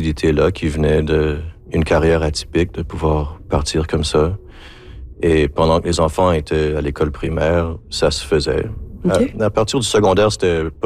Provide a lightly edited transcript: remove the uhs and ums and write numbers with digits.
possibilité-là qui venait d'une carrière atypique, de pouvoir partir comme ça. Et pendant que les enfants étaient à l'école primaire, ça se faisait. OK. À partir du secondaire, c'était